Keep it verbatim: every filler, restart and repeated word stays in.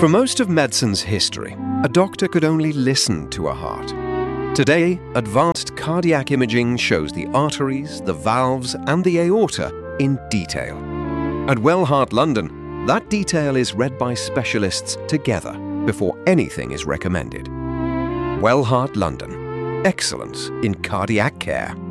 For most of medicine's history, a doctor could only listen to a heart. Today, advanced cardiac imaging shows the arteries, the valves, and the aorta in detail. At Well Heart London, that detail is read by specialists together before anything is recommended. Well Heart London. Excellence in cardiac care.